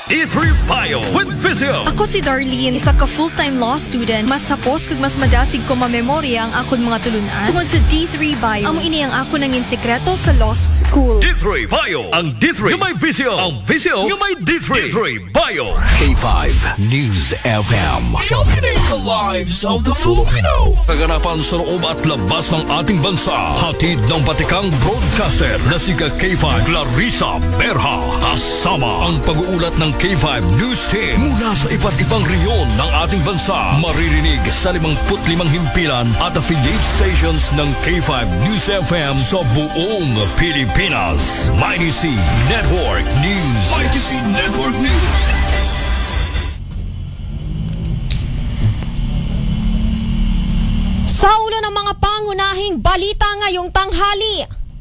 D3 Bio with Visio. Ako si Darlene, isa ka full-time law student. Mas hapos kag mas madasig ko mamemorya ang akon mga tulunan. Tungod sa D3 Bio, amo ini ang ako nangin sekreto sa law school. D3 Bio. Ang D3 yung may Visio. Ang Visio yung may D3. D3 Bio. K5 News FM. Sharpening the lives of the Filipino. Kaganapan sa loob at labas ng ating bansa. Hatid ng batikang broadcaster na si K5 Clarissa Berha. Kasama ang pag-uulat ng K5 News Team mula sa iba't ibang reyon ng ating bansa. Maririnig sa 55 himpilan at affiliate stations ng K5 News FM sa buong Pilipinas. Mighty C Network News. Mighty C Network News. Sa ulo ng mga pangunahing balita ngayong tanghali.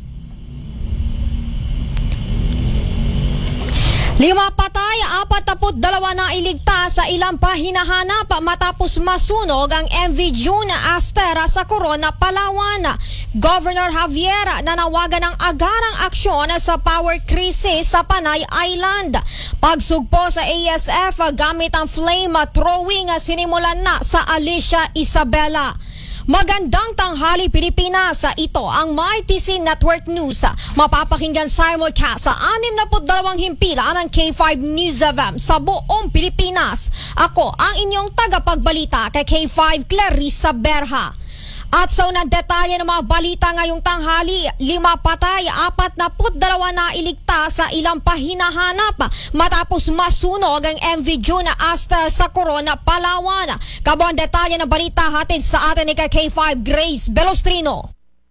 5 patay, 42 na iligtas sa ilang pahinahanap matapos masunog ang MV June Aster sa Corona, Palawan. Governor Javier nanawagan ng agarang aksyon sa power crisis sa Panay Island. Pagsugpo sa ASF gamit ang flame throwing sinimulan na sa Alicia Isabela. Magandang tanghali Pilipinas, ito ang Mighty C Network News. Mapapakinggan simulcast sa 62 himpilan ng K5 News FM sa buong Pilipinas. Ako ang inyong tagapagbalita kay K5 Clarissa Berha. At sa unang detalye ng mga balita ngayong tanghali, 5 patay, 42 na iligtas sa ilang pahinahanap matapos masunog ang MV June Aster sa Corona, Palawan. Kabuang detalye ng balita hatid sa atin ni K5 Grace Belostrino.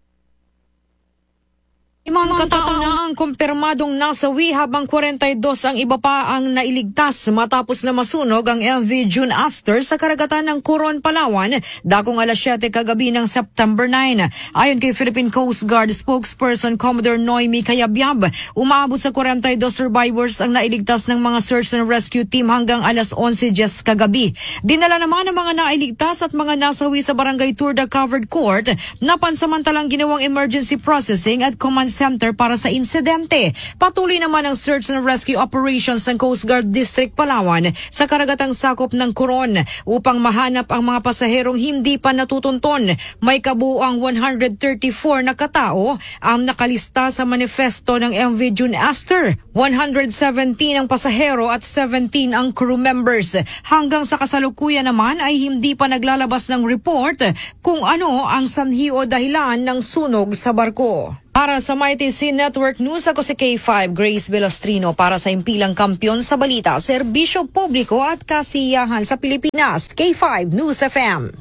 5 katao na ang kumpirmadong nasawi habang 42 ang iba pa ang nailigtas matapos na masunog ang MV June Aster sa karagatan ng Coron, Palawan dakong alas 7 kagabi ng September 9. Ayon kay Philippine Coast Guard spokesperson Commodore Noemi Cayabyab, umaabot sa 42 survivors ang nailigtas ng mga search and rescue team hanggang alas 11:10 kagabi. Dinala naman ang mga nailigtas at mga nasawi sa Barangay Turda Covered Court na pansamantalang ginawang emergency processing at command center para sa insidente. Patuloy naman ang search and rescue operations ng Coast Guard District Palawan sa karagatang sakop ng Coron upang mahanap ang mga pasaherong hindi pa natutunton. May kabuuang 134 na katao ang nakalista sa manifesto ng MV June Aster. 117 ang pasahero at 17 ang crew members. Hanggang sa kasalukuyan naman ay hindi pa naglalabas ng report kung ano ang sanhi o dahilan ng sunog sa barko. Para sa Mighty C Network News, ako si K5 Grace Belostrino para sa impilang kampyon sa balita, serbisyo publiko at kasiyahan sa Pilipinas. K5 News FM.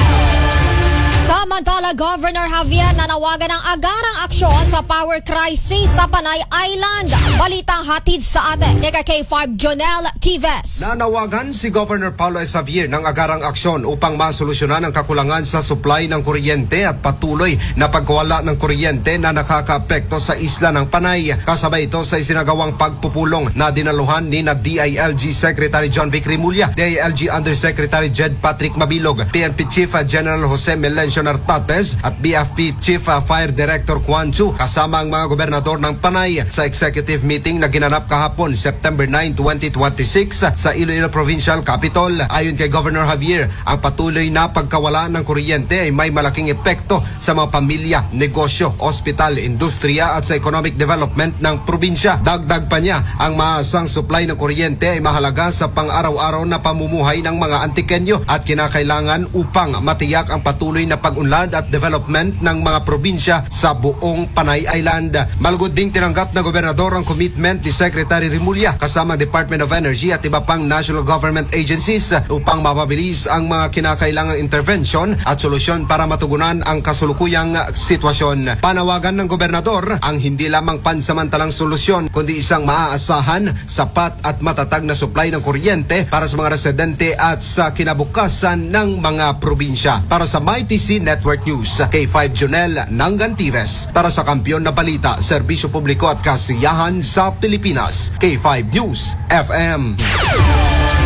Samantala, Governor Javier nanawagan ng agarang aksyon sa power crisis sa Panay Island. Balitang hatid sa atin ni K5 Jonel Tives. Nanawagan si Governor Paulo S. Javier ng agarang aksyon upang masolusyonan ang kakulangan sa supply ng kuryente at patuloy na pagkawala ng kuryente na nakakaapekto sa isla ng Panay. Kasabay ito sa isinagawang pagpupulong na dinaluhan ni na DILG Secretary John Vic Rimulya, DILG Undersecretary Jed Patrick Mabilog, PNP Chief General Jose Melencio Nartates at BFP Chief Fire Director Juan Chu kasama ang mga gobernador ng Panay sa executive meeting na ginanap kahapon September 9, 2026 sa Iloilo Provincial Capitol. Ayon kay Governor Javier, ang patuloy na pagkawala ng kuryente ay may malaking epekto sa mga pamilya, negosyo, ospital, industriya at sa economic development ng probinsya. Dagdag pa niya, ang maasang supply ng kuryente ay mahalaga sa pang-araw-araw na pamumuhay ng mga Antikenyo at kinakailangan upang matiyak ang patuloy na pag-unlad at development ng mga probinsya sa buong Panay Island. Malugod ding tinanggap na gobernador ang commitment ni Secretary Rimulya kasama Department of Energy at iba pang national government agencies upang mapabilis ang mga kinakailangang intervention at solusyon para matugunan ang kasulukuyang sitwasyon. Panawagan ng gobernador ang hindi lamang pansamantalang solusyon kundi isang maaasahan, sapat at matatag na supply ng kuryente para sa mga residente at sa kinabukasan ng mga probinsya. Para sa Mighty C Network News, K5 Jonel Nangantives para sa Kampiyon na Balita, Serbisyo Publiko at Kasiyahan sa Pilipinas, K5 News FM.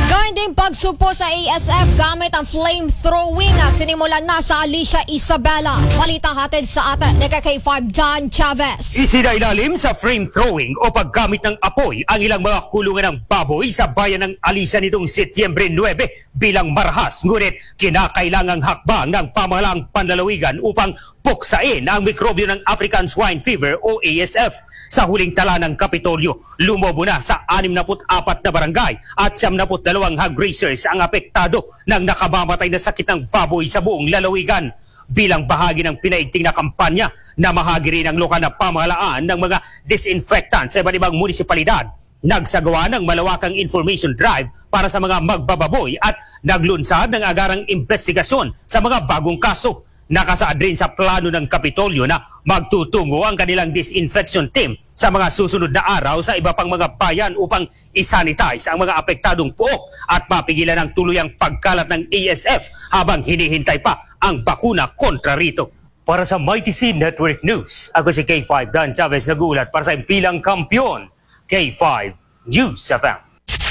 Gayun din pagsugpo sa ASF gamit ang flamethrowing sinimulan na sa Alicia Isabela. Balita hatid sa atin ni K5 Dan Chavez. Isinailalim sa flamethrowing o paggamit ng apoy ang ilang mga kulungan ng baboy sa bayan ng Alicia nitong Setyembre 9 bilang marahas. Ngunit kinakailangang hakbang ng pamahalaang panlalawigan upang puksain ang mikrobyo ng African Swine Fever o ASF. Sa huling tala ng Kapitolyo, lumobo na sa 64 na barangay at 72 hog raisers ang apektado ng nakamamatay na sakit ng baboy sa buong lalawigan. Bilang bahagi ng pinaigting na kampanya na mahagi rin ang lokal na pamahalaan ng mga disinfectant sa iba't ibang munisipalidad, nagsagawa ng malawakang information drive para sa mga magbababoy at naglunsad ng agarang investigasyon sa mga bagong kaso. Nakasaad rin sa plano ng Kapitolyo na magtutungo ang kanilang disinfection team sa mga susunod na araw sa iba pang mga bayan upang isanitize ang mga apektadong puok at mapigilan ang tuluyang pagkalat ng ASF habang hinihintay pa ang bakuna kontra rito. Para sa Mighty C Network News, ako si K5 Dan Chavez nagulat para sa impilang kampiyon, K5 News FM.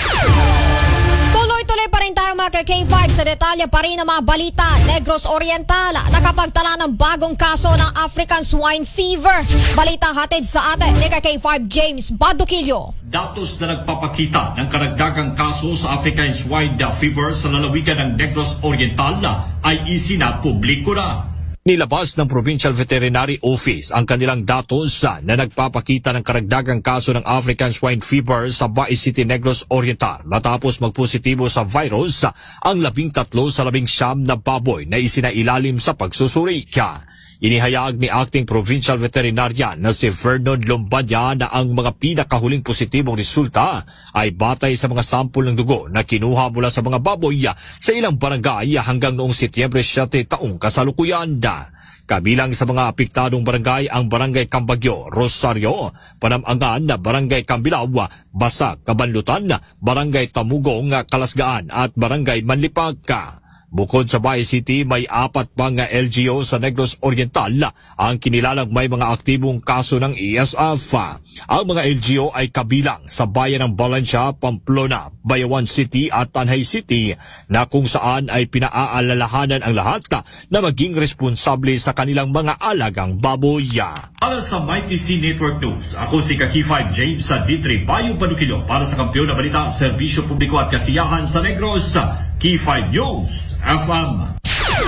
Tuloy-tuloy pa rin tayo mga K5 sa detalye pa rin ng mga balita. Negros Oriental nakapagtala ng bagong kaso ng African Swine Fever. Balita hatid sa atin ni K5 James Baduquillo. Datos na nagpapakita ng karagdagang kaso sa African Swine Fever sa lalawigan ng Negros Oriental ay isinapubliko na. Nilabas ng Provincial Veterinary Office ang kanilang datos na nagpapakita ng karagdagang kaso ng African Swine Fever sa Bae City, Negros Oriental matapos magpositibo sa virus ang 13 sa 19 na baboy na isinailalim sa pagsusuri. Inihayag ni Acting Provincial Veterinarian na si Vernon Lombadia na ang mga pinakahuling positibong resulta ay batay sa mga sampol ng dugo na kinuha mula sa mga baboy sa ilang barangay hanggang noong Setyembre 7 taong kasalukuyan. Kabilang sa mga apektadong barangay ang Barangay Cambagyo, Rosario, Panam-Angan, Barangay Cambilao, Basa, Kabanlutan, Barangay Tamugong, Kalasgaan at Barangay Manlipag. Bukod sa Bae City, may 4 pang LGU sa Negros Oriental ang kinilalang may mga aktibong kaso ng ASF. Ang mga LGU ay kabilang sa bayan ng Valencia, Pamplona, Bayawan City at Tanay City na kung saan ay pinaaalalahanan ang lahat na maging responsable sa kanilang mga alagang baboy. Para sa Mighty C Network News, ako si K5 James sa D3 Bayo Baduquillo para sa Kampiyon na Balita, Serbisyo Publiko at Kasiyahan sa Negros, K5 News FM.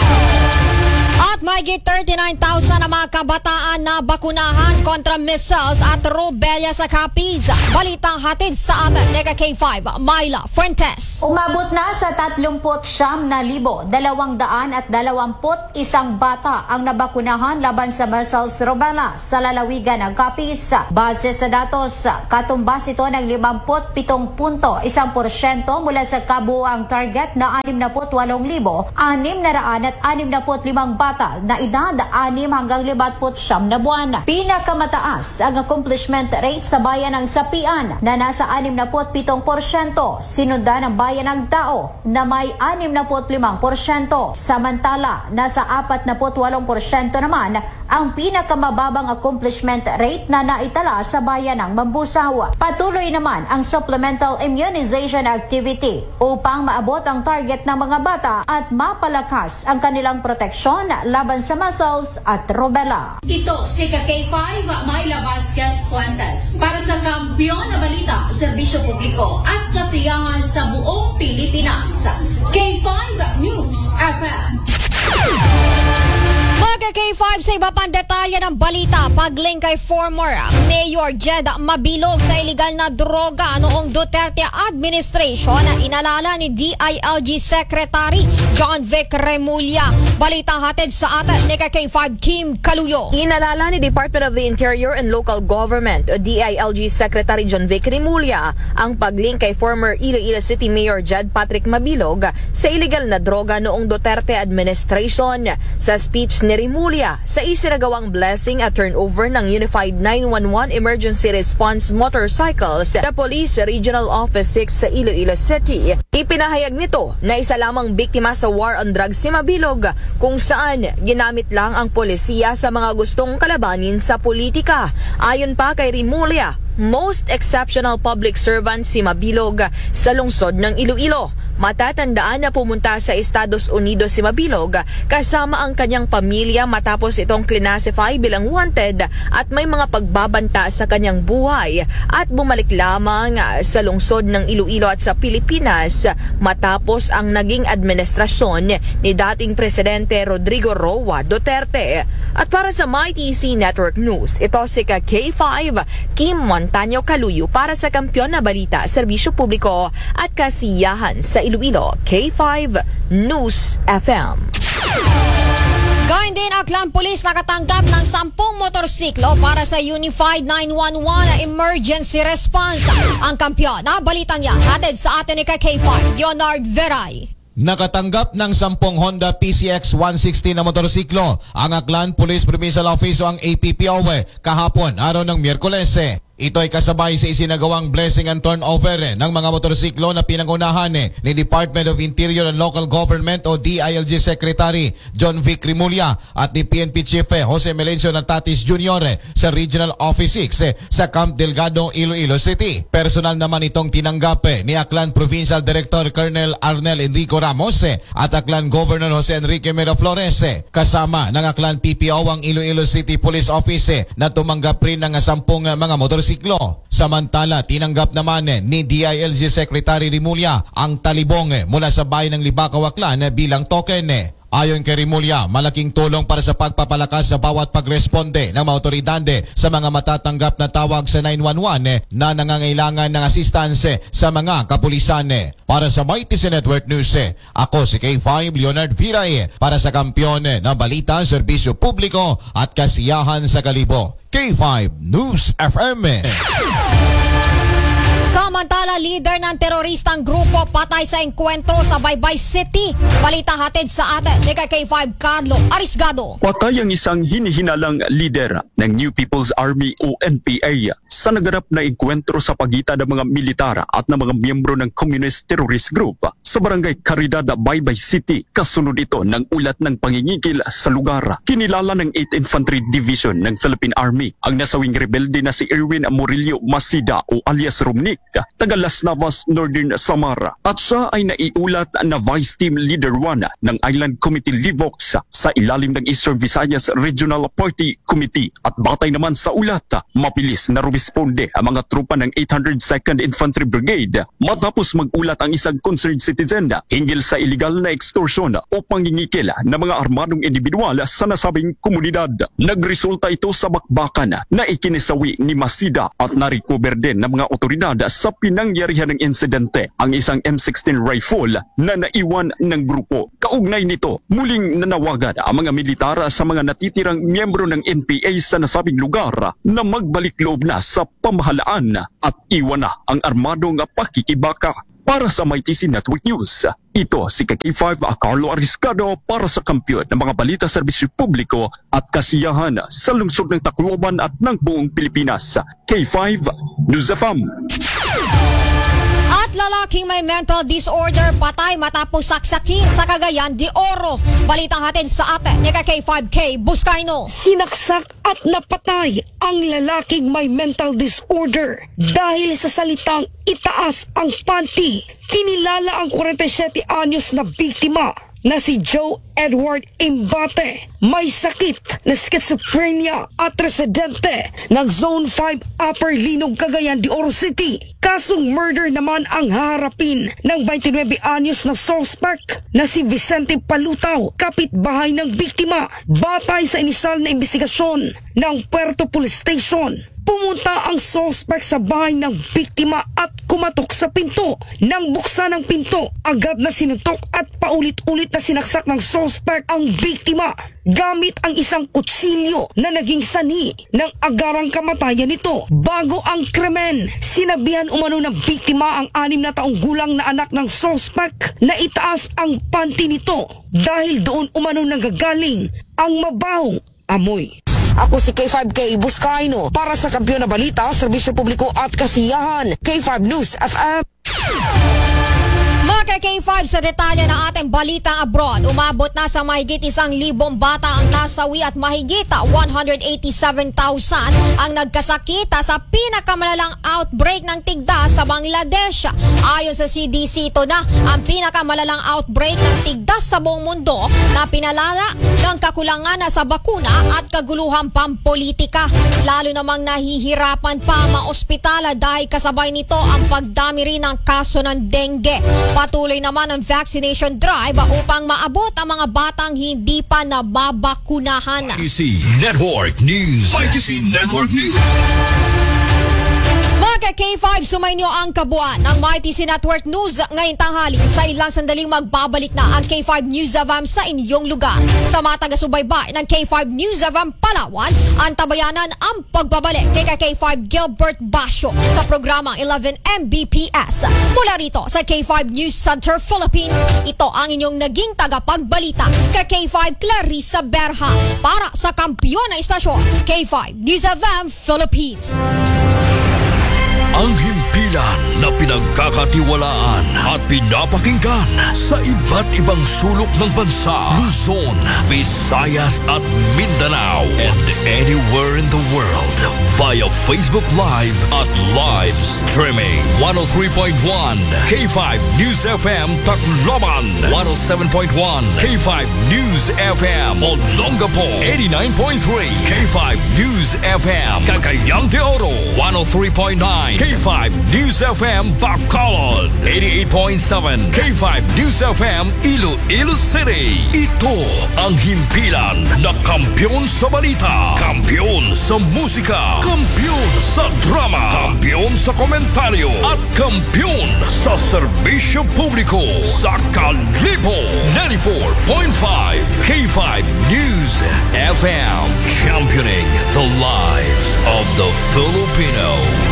At mahigit 39,000 na mga kabataan na bakunahan kontra measles at rubella sa Capiz. Balitang hatid sa atin ni K5, Myla Fuentes. Umabot na sa 39,221 bata ang nabakunahan laban sa measles rubella sa lalawigan ng Capiz. Base sa datos, katumbas ito ng 57.1% mula sa kabuuang target na 68,665 bata na edad 6 hanggang 59 na buwan. Pinakamataas ang accomplishment rate sa bayan ng Sapian na nasa 67%, sinundan ng bayan ng Tao na may 65%, samantala nasa 48% naman ang pinakamababang accomplishment rate na naitala sa bayan ng Mambusaw. Patuloy naman ang supplemental immunization activity upang maabot ang target ng mga bata at mapalakas ang kanilang proteksyon laban sa measles at rubella. Ito si K5, Myla Vasquez Fuentes para sa Kampiyon na Balita, Serbisyo Publiko at Kasiyahan sa buong Pilipinas. K5 News FM. Mga K5 sa iba pang detalye ng balita, paglink kay former Mayor Jed Mabilog sa iligal na droga noong Duterte administration na inalala ni DILG Secretary John Vic Remulla. Balita hatid sa atin ni K5 Kim Kaluyo. Inalala ni Department of the Interior and Local Government o DILG Secretary John Vic Remulla ang paglink kay former Iloilo City Mayor Jed Patrick Mabilog sa iligal na droga noong Duterte administration. Sa speech ni Remulla sa isinagawang blessing at turnover ng Unified 911 Emergency Response Motorcycles sa Police Regional Office 6 sa Iloilo City, ipinahayag nito na isa lamang biktima sa war on drugs si Mabilog kung saan ginamit lang ang polisiya sa mga gustong kalabanin sa politika. Ayon pa kay Remulla, Most Exceptional Public Servant si Mabilog sa lungsod ng Iloilo. Matatandaan na pumunta sa Estados Unidos si Mabilog kasama ang kanyang pamilya matapos itong classify bilang wanted at may mga pagbabanta sa kanyang buhay at bumalik lamang sa lungsod ng Iloilo at sa Pilipinas matapos ang naging administrasyon ni dating Presidente Rodrigo Roa Duterte. At para sa MyTC Network News, ito si K5 Kim Montaño Caluyo para sa Kampiyon na Balita, Serbisyo Publiko at Kasiyahan sa Iloilo, K5 News FM. Gayun din, Aklan Police nakatanggap ng 10 motorsiklo para sa Unified 911 Emergency Response. Ang Kampiyon na balitang yan, hatid sa atin ni K5 Leonard Veray. Nakatanggap ng 10 Honda PCX 160 na motorsiklo ang Aklan Police Provincial Office o ang APPO kahapon, araw ng Miyerkules. Ito ay kasabay sa isinagawang blessing and turnover ng mga motorsiklo na pinangunahan ni Department of Interior and Local Government o DILG Secretary John Vic Rimulya at ni PNP Chief Jose Melencio Natatis Jr. sa Regional Office 6 sa Camp Delgado, Iloilo City. Personal naman itong tinanggap ni Aklan Provincial Director Colonel Arnel Enrico Ramos at Aklan Governor Jose Enrique Miraflores. Kasama ng Aklan PPO ang Iloilo City Police Office na tumanggap rin ng 10 mga motorsiklo. Samantala, tinanggap naman ni DILG Secretary Rimulya ang talibong mula sa bayan ng Libakaw, Aklan bilang token. Ayon kay Rimulya, malaking tulong para sa pagpapalakas sa bawat pagresponde ng mga otoridad sa mga matatanggap na tawag sa 911 na nangangailangan ng assistance sa mga kapulisan. Para sa MyTC Network News, ako si K5 Leonard Viray para sa Kampiyon na Balita, Serbisyo Publiko at Kasiyahan sa Kalibo, K5 News FM. Samantala, leader ng teroristang grupo patay sa engkwentro sa Baybay City. Balita hatid sa atin ni K5 Carlo Arisgado. Patay ang isang hinihinalang leader ng New People's Army o NPA sa naganap na engkwentro sa pagitan ng mga militar at ng mga miyembro ng Communist Terrorist Group sa Barangay Caridad, Baybay City. Kasunod ito ng ulat ng pangingigil sa lugar. Kinilala ng 8th Infantry Division ng Philippine Army ang nasawing rebelde na si Erwin Murillo Masida o alias Rumnik, taga Las Navas, Northern Samara, at siya ay naiulat na Vice Team Leader 1 ng Island Committee Livox sa ilalim ng Eastern Visayas Regional Party Committee. At batay naman sa ulat, mapilis na rumisponde ang mga trupa ng 802nd Infantry Brigade matapos magulat ang isang concerned citizen hinggil sa illegal na extortion o pangingikil ng mga armadong individual sa nasabing komunidad. Nagresulta ito sa bakbakan na ikinisawi ni Masida at na-recover din ng mga otoridad sa pinangyarihan ng insidente ang isang M16 rifle na naiwan ng grupo. Kaugnay nito, muling nanawagan ang mga militar sa mga natitirang miyembro ng NPA sa nasabing lugar na magbalik loob na sa pamahalaan at iwan na ang armadong pakikibaka. Para sa MyTC Network News, ito si K5 Carlo Arisgado para sa Kampiyon ng mga Balita, Serbisyo Publiko at Kasiyahan sa lungsod ng Tacloban at ng buong Pilipinas. K5 News FM. At lalaking may mental disorder patay matapos saksakin sa Cagayan de Oro. Balitang hatid sa atin ni K5K Buscaino. Sinaksak at napatay ang lalaking may mental disorder dahil sa salitang itaas ang panty. Kinilala ang 47 anyos na biktima na si Joe Edward Imbate. May sakit na schizophrenia at residente ng Zone 5 Upper Linog, Cagayan de Oro City. Kasong murder naman ang haharapin ng 29 anyos na suspect na si Vicente Palutaw, kapitbahay ng biktima. Batay sa inisyal na investigasyon ng Puerto Police Station, pumunta ang suspect sa bahay ng biktima at kumatok sa pinto. Nang buksan ang pinto, agad na sinuntok at paulit-ulit na sinaksak ng suspect ang biktima gamit ang isang kutsilyo na naging sanhi ng agarang kamatayan nito. Bago ang krimen, sinabihan umano ng biktima ang 6 na taong gulang na anak ng suspect na itaas ang panty nito dahil doon umano nagagaling ang mabahong amoy. Ako si K5K Buscaino para sa Kampiyon na Balita, Serbisyo Publiko at Kasiyahan, K5 News FM. Mga K5 sa detalye ng ating balitang abroad. Umabot na sa mahigit 1,000 bata ang nasawi at mahigit 187,000 ang nagkasakit sa pinakamalalang outbreak ng tigdas sa Bangladesh. Ayon sa CDC, ito na ang pinakamalalang outbreak ng tigdas sa buong mundo na pinalala ng kakulangan sa bakuna at kaguluhan pampolitika. Lalo namang nahihirapan pa ang mga ospital dahil kasabay nito ang pagdami rin ng kaso ng dengue. Patuloy naman ang vaccination drive upang maabot ang mga batang hindi pa nababakunahan. YTC Network News. YTC Network News. Mga K5, sumainyo ang kabuuan ng YTC Network News ngayong tanghali. Sa ilang sandaling magbabalik na ang K5 News FM sa inyong lugar. Sa mga taga-subaybay ng K5 News FM Palawan, ang tabayanan ang pagbabalik kay K5 Gilbert Basio sa programang 11 Mbps. Mula rito sa K5 News Center Philippines, ito ang inyong naging tagapagbalita kay K5 Clarissa Berha para sa kampiyon na istasyon K5 News FM Philippines. Ang himpilan na pinagkakatiwalaan at pinapakinggan sa iba't ibang sulok ng bansa, Luzon, Visayas at Mindanao, and anywhere in the world via Facebook Live at live streaming. 103.1 K5 News FM Tacloban, 107.1 K5 News FM Olongapo, 89.3 K5 News FM Cagayan de Oro, 103.9 K5 News FM Bacolod, 88.7 K5 News FM Iloilo City. Ito ang himpilan na kampiyon sa balita, kampiyon sa musika, kampiyon sa drama, kampiyon sa komentaryo, at kampiyon sa serbisyo publiko sa Kalibo. 94.5 K5 News FM, championing the lives of the Filipino.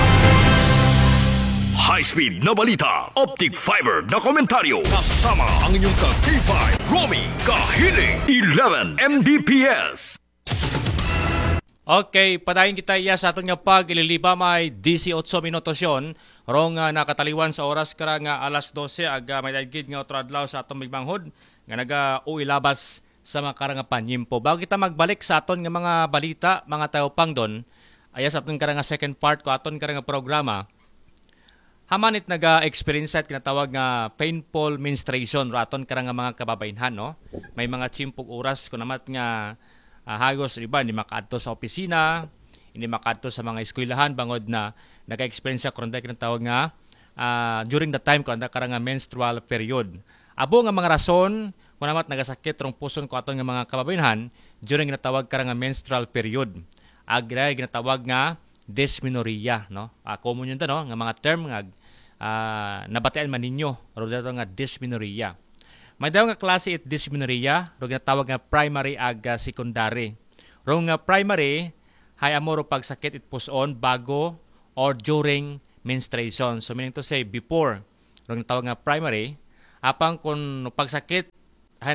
High-speed na balita, optic fiber na komentaryo, kasama ang inyong ka-K5, Romy Kahiling, 11 Mbps. Okay, padayon kita iya sa atong nga pag-ililiba may 18 minutos yon. Rong nakataliwan sa oras kara nga alas 12 aga may dagid nga otro adlaw sa atong migmanghod nga naga-uwi labas sa mga karang panyimpo. Bago kita magbalik sa aton nga mga balita, mga tayo pang don, aya sa aton karang second part ko aton karang programa. Hamanit naga-experience at kinatawag nga painful menstruation raton karang mga kababaynhan, no? May mga chimpog oras kung namat nga hagos iba hindi makaadto sa opisina, hindi makaadto sa mga eskwelahan bangod na naga-experience karon dai kinatawag nga during the time kung karang nga menstrual period. Abo nga mga rason kung namat nagasakit rong puson ko aton nga mga kababaynhan during kinatawag karang nga menstrual period. Agray kinatawag nga dysmenorrhea, no? Common yun no? Nga mga term nga nabatian man ninyo ro dato nga dysmenorrhea. May daw nga klase it dysmenorrhea ro ginatawag nga primary ag secondary. Ro nga primary hay amo ro pagsakit it puson bago or during menstruation. So meaning to say before ro ginatawag nga primary, apang kun pagsakit hay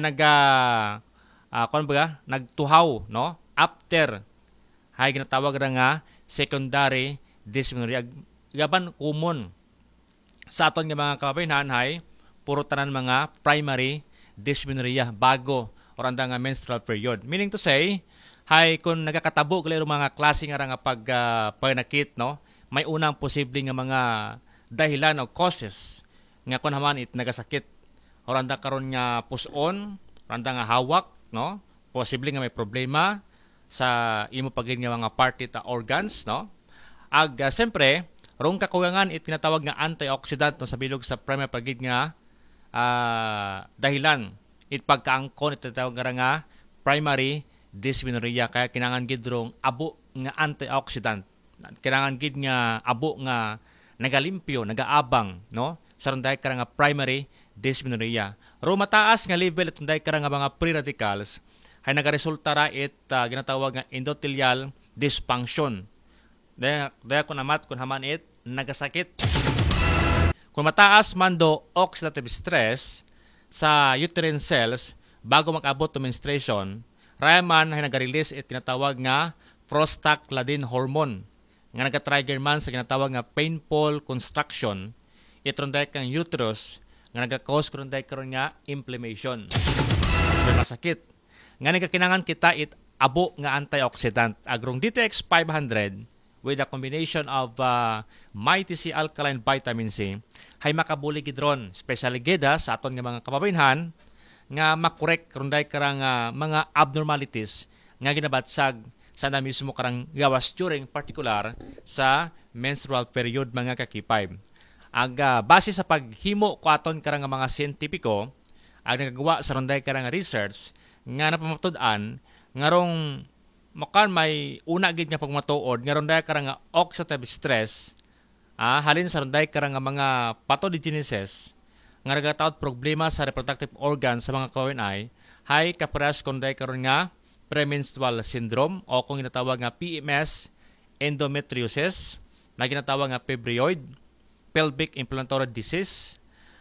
nagtuhaw, no? After hay ginatawag ra nga secondary dysmenorrhea. Gaban common sa aton nga mga kababayan hay puro tanan mga primary dysmenorrhea bago or anda nga menstrual period. Meaning to say, hay kung nagakatabo kay mga klase nga panakit, no, may unang posible nga mga dahilan o causes nga kun haman it nagasakit or anda karon nga puson, or anda nga hawak, no, posible nga may problema sa imo pagin nga mga part ta organs, no? Ag siyempre rong kakulangan it tinatawag nga antioxidant no, sa bilog sa primary pagid nga dahilan it pagkaangkon it tinatawag nga primary dysmenorrhea. Kaya kinahanglan gid rong abo nga antioxidant, kinahanglan gid nga abo nga nagalimpyo, nagaabang, no, sa ronday nga primary dysmenorrhea. Ro mataas nga level it ronday nga mga free radicals ay nagaresulta ra it ginatawag nga endothelial dysfunction. Daya kung haman it nagasakit. Kung mataas man do oxidative stress sa uterine cells bago mag-abot to menstruation, raya man ay nagarelease it ginatawag nga prostaglandin hormone nga nagatrigger man sa ginatawag nga painful contraction. Itron dahil kang uterus nga naga-cause karon nga inflammation. So, masakit. Nga nagakinangan kita abo nga antioxidant. Agrong DTX 500 with a combination of Mighty C Alkaline Vitamin C hay makabuli gidron, especially gida sa aton nga mga kababaynhan nga makorek karon karang mga abnormalities nga ginabatsag sa na mismo karang gawas during particular sa menstrual period mga kakipay. Base sa paghimo ko aton karang mga siyentipiko ang nagagawa sa ronday karang research nga napamatud-an ngarong makan may una gid nga pagmatuod nga ronday karang oxidative stress halin sa ronday karang mga pathogenesis nga nagataod problema sa reproductive organs sa mga kawain hay kaparas kunday karon nga premenstrual syndrome o kung ginatawag nga PMS, endometriosis, na ginatawag nga fibroid, pelvic inflammatory disease,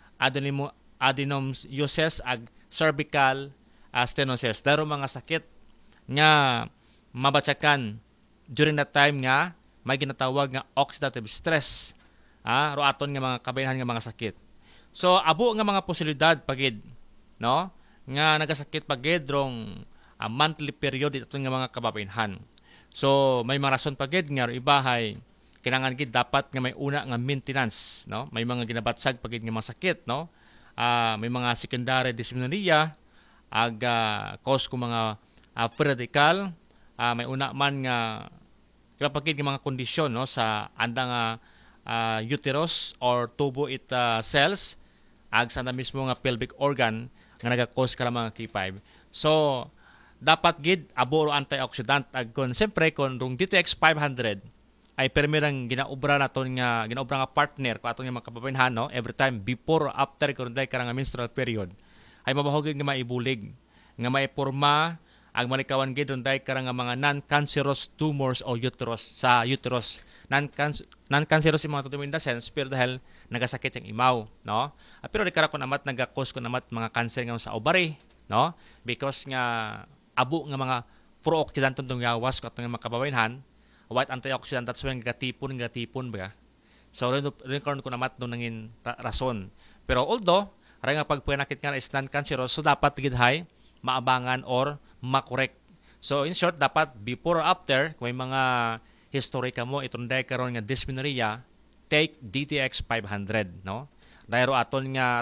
adenomyosis ag cervical stenosis. Daro mga sakit nga mabatsakan during that time nga may ginatawag nga oxidative stress. Roaton nga mga kabayanhan nga mga sakit. So abo nga mga posibilidad pagid, no? Nga nagasakit pagid rong monthly period ito nga mga kababayanhan. So may mga rason pagid nga ibahay kinahanglan gid dapat nga may una nga maintenance, no? May mga ginabatsag pagid nga mga sakit, no? May mga secondary dysmenorrhea cause ko mga free radical, may una man nga iba pagid nga mga kondisyon, no, sa andang uterus or tubo cells sa na mismo nga pelvic organ nga naga-cause ka mga K5. So dapat gid abo antioxidant kon siyempre kon rung DTX 500 ay permirang ginaobra naton nga partner ko aton nga mga kababayanhan, no, every time before or after kon day karang menstrual period ay mabahog nga maibulig nga maiporma ang malikawan gid day karang mga non-cancerous tumors o uterus sa uterus. Non-cancerous yung mga tutubo in the sense pero dahil nagasakit yung imaw, no? Pero di karakon amat naga-cause ko namat mga cancer nga sa ovary, no? Because nga abo nga mga pro-oxidant tong gawas ko atong mga kababayanhan, white antioxidant, that's why gatipon ba. So rin karon ko namat no nangin rason. Pero although ra nga pagpanakit nga is non-cancerous, so dapat gid hay maabangan or makorek. So in short, dapat before or after kung may mga history ka mo itong day karon nga dysmenorrhea, take DTX 500, no? Dahil aton nga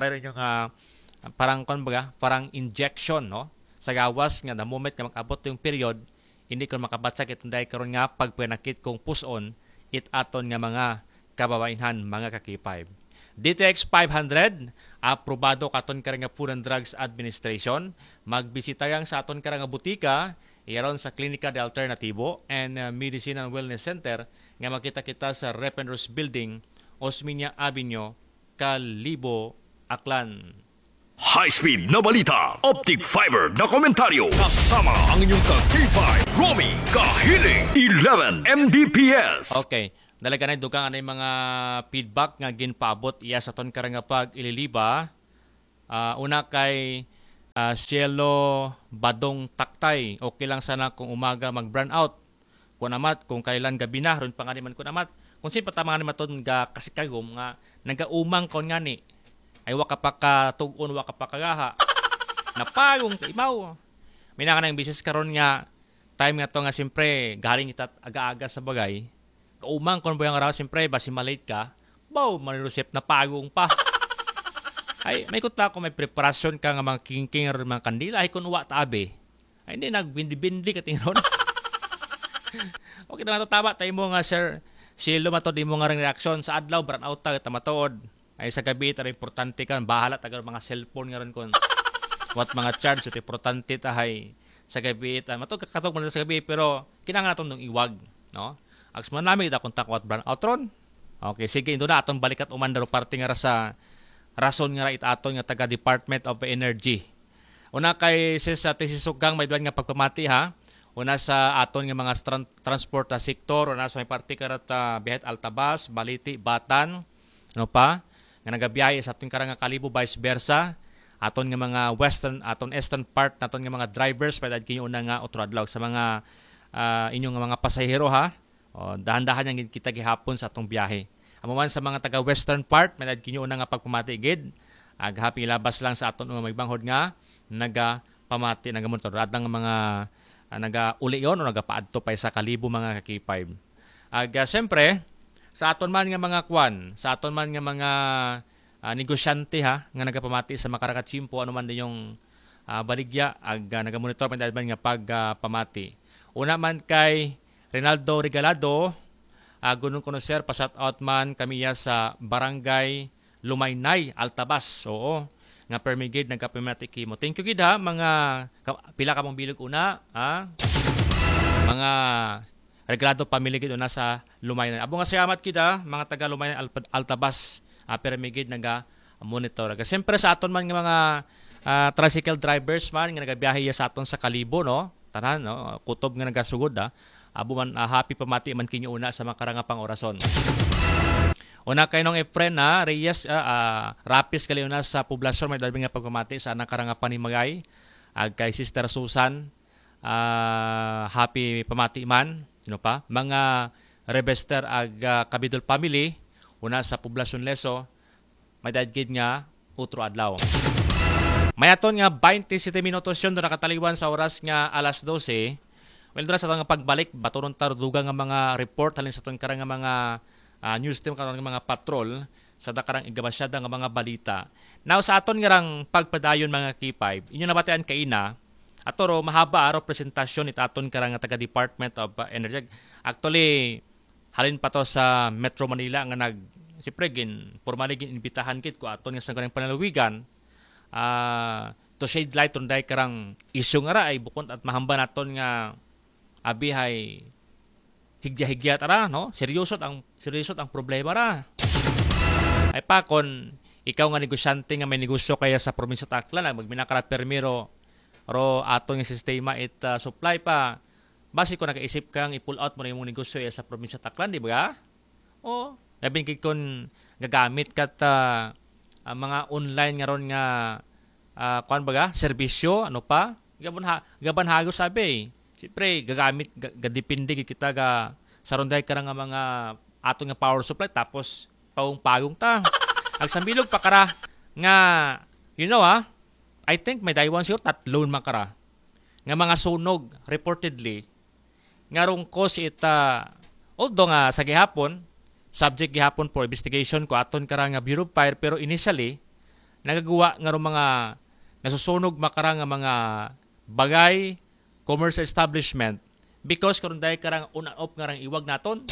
parang injection, no? Sa gawas nga the moment nga makabot yung period, hindi ko makabatsag itong day karon nga pagpanakit kung puson it aton nga mga kababayanhan mga kakipay. DTX 500 aprobado katon karang nga Food and Drugs Administration. Magbisita yang sa aton karang nga butika iyaron sa Klinika de Alternativo and Medicine and Wellness Center nga makita kita sa Repenros Building, Osmeña Avenue, Kalibo, Aklan. High-speed na balita, optic fiber na komentaryo, kasama ang inyong ka-K5, Romy Kahiling, 11 Mbps. Okay, dalaga na dugang anay mga feedback nga ginpaabot iya sa ton karang nga pag ililiba. Una kay Cielo Badong Taktay, okay lang sana kung umaga mag-brown out. Kung amat, kung kailan gabi na, ron panganiman kung amat. Kung sin patama nga maton nga kasikagom nga nagaumang kon nga ni ay waka pa katugon, waka pa kagaha. Napayong imaw. May naka ng business karon nga time nga to nga siyempre galing kita aga-aga sa bagay. Kaumang kon boyang araw siyempre basi malate ka. Bow, manirusip na pagong pa. Ay may kutla ko may preparasyon ka nga mga king or mga kandila ay kun wa tabi. Ay hindi nagbindi-bindi ka tingron. Okay na tama tayo mo nga sir. Silo matod mo nga ring reaksyon sa adlaw brown out ta matuod. Ay sa gabi ito importante kan bahala tagal mga cellphone nga ron kon what mga charge ito importante tahay sa gabi ito matog kakatog mo sa gabi pero kinahanglan naton nung iwag, no? Ags man nami kita kontak what brand outron. Okay sige indo na aton balikat umandaro parte nga sa rason nga it aton nga taga Department of Energy. Una kay sa tisisugang may duwan nga pagpamati ha. Una sa aton nga mga transport sector, una sa may parte karat Bihet Altabas, Baliti, Batan, ano pa? Nga nagabiyahe sa aton karang Kalibo vice versa. Aton nga mga aton eastern part naton nga mga drivers pwede kinyo una nga otradlaw sa mga inyong mga pasahero ha. O dahan-dahan yang kita gihapon sa atong biyahe. Amo man sa mga taga western part pwede kinyo una nga pagpamati gid happy labas lang sa aton mga magbanghod nga nagapamati nagamotor adang mga nagauli yon o nagapaadto pa sa kalibo mga K5. Siyempre sa aton man nga mga kwan, sa aton man nga mga negosyante nga nagapamati sa makarakatsimpo ano man din yung baligya nagamonitor man dahil nga pagpamati. Una man kay Rinaldo Regalado, gunong kuno sir, pa-shout out man kami sa Barangay Lumaynay, Altabas. Oo, nga permigid nagkapamati mo. Thank you gid ha, mga pila ka mong bilog una, mga Regalado family gid una sa Lumaynay. Abo nga salamat gid ha, mga taga Lumaynay Altabas, permigid naga-monitor. Siyempre sa aton man nga mga tricycle drivers man nga nagabiyahe sa aton sa Kalibo, no? Tanan, no? Kutob nga nagasugod abo man happy pamati man kinyo una sa mga karangapang orason. Una kay nung Efren Reyes Rapis kali una sa poblasyon may dalbing nga pagpamati sa nakarangapan ni Magay. Kay Sister Susan happy pamati man, sino pa? Mga Rebester Kabidol family una sa poblasyon Leso may dadgid nga utro adlaw. Mayaton nga 27 minutos yun doon nakataliwan sa oras nga alas 12. Well, doon sa itong pagbalik, baturon taruduga nga mga report halin sa itong karang nga mga news team, karang mga patrol sa dakarang igabasyada nga mga balita. Now, sa aton nga rang pagpadayon mga K5, inyo nabatean kaina, atoro mahaba araw presentasyon ita aton karang taga Department of Energy. Actually, halin pa to sa Metro Manila nga siyempre formally ginibitahan kit ko aton nga sa karang panalawigan to shed light on day karang isyu nga ra ay bukod at mahamba naton nga abihay higya-higya tara, no? Seryosot ang problema ra. Ay pa kon ikaw nga negosyante nga may negosyo kaya sa probinsya Taclan magminakara permiro ro ato nga sistema supply pa. Basi ko nakaisip kang i-pull out mo na yung negosyo sa probinsya Taclan, di ba? O, labing kay kon gagamit kat mga online nga ron nga kuan baga serbisyo ano pa? Gaban hagos sabi. Siyempre, gagamit, gadipindi kita sa ronday ka nga mga ato nga power supply tapos pagong ta. Ang sambilog pa kara nga, you know I think may daywan siyo tatlon makara. Nga mga sunog, reportedly, nga rong cause although nga sa gihapon, subject gihapon for investigation ko aton kara nga Bureau of Fire, pero initially, nagagawa nga rong mga nasusunog makara nga mga bagay, commercial establishment because karon dahil karang on-off nga rang iwag naton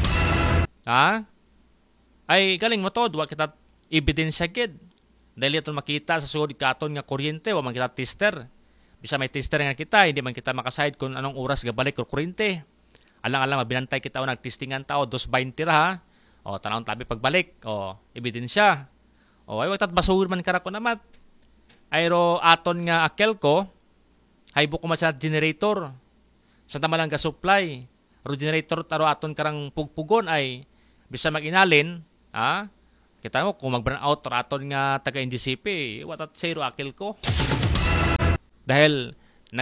ay galing mo to duwa kita ebidensya gid dahil ito makita sa sugod katon nga kuryente wa man kita tester bisa may tester nga kita hindi man kita makaside kung anong oras gabalik ko kuryente alang-alang mabinantay kita o nagtestingan tao 2:20 ra tanawon tabi pagbalik ebidensya ay wag tat basur man karako namat ayro aton nga Akelco hay buko man sa generator. Sa tamalang ga-supply. Ro generator taro aton karang pugpugon ay bisa mag-inalin, kita mo kung mag-burn out aton nga taga-NDCP, watat zero akil ko. Dahil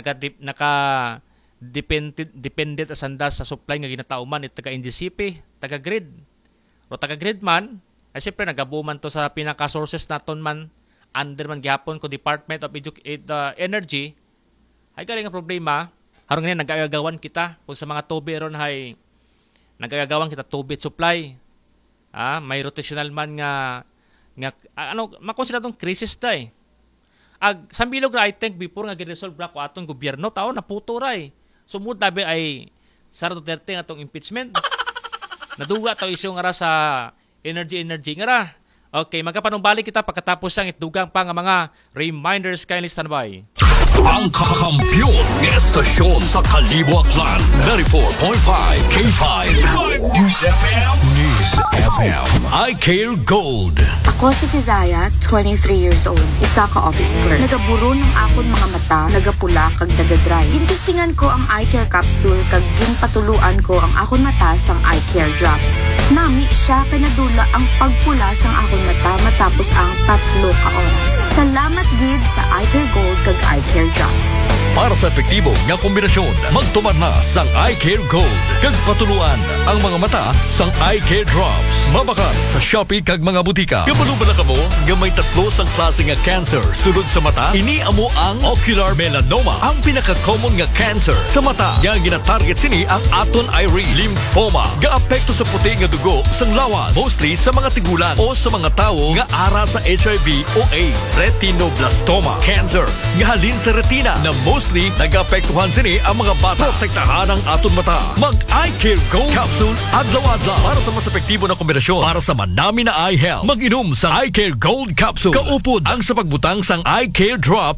dependent asanda sa supply nga ginatauman it taga-NDCP, taga-grid. Ro taga-grid man, ay siyempre nagabuman to sa pinaka-sources naton man under man gihapon ko Department of Energy. Ay galing ang problema, harong ngayon nagagagawan kita kung sa mga tubi ron ay nagagagawan kita tubig supply. May rotational man nga makonsider tong crisis day. Sambilog ra I think before nga gi-resolve ra ko atong gobyerno tao naputo ray. Sumud tabi ay Sara Duterte nga tong impeachment. Naduga taw isyu nga ra sa energy nga ra. Okay, magapanumbalik kita pagkatapos sang itugang pa nga mga reminders kindly standby. Ang kakampiyon ng estasyon sa Kalibo Aklan 94.5 K5 News FM I Care Gold. Ako si Kizaya, 23 years old. Isa ka office clerk. Nagaburo ng akon mga mata, nagapula kag nagadry. Gintistingan ko ang eye care capsule kag ginpatuluan ko ang akon mata sang eye care drops. Nami siya kay nadula ang pagpula sang akon mata matapos ang 3 ka oras. Salamat gid sa eye care gold kag eye care drops. Para sa epektibo nga kombinasyon, magtumar na sang Eye Care Gold. Kag patuluan ang mga mata sang Eye Care Drops. Mabakal sa Shopee kag mga butika. Kabalo ba na kamo nga may tatlo sang klase nga cancer sulod sa mata? Ini amo ang ocular melanoma, ang pinaka-common nga cancer sa mata. Nga gina-target sini ang aton iris, lymphoma. Gaapekto sa puti nga dugo sang lawas, mostly sa mga tigulang o sa mga tawo nga ara sa HIV o AIDS. Retinoblastoma cancer nga halin sa retina na mostly nag-apektuhan sini ang mga bata. Protektahan ang aton mata. Mag-Eye Care Gold Capsule adlaw-adlaw para sa mas epektibo na kombinasyon para sa madami na eye health. Mag-inom sa Eye Care Gold Capsule. Kaupod ang sa pagbutang sang Eye Care Drops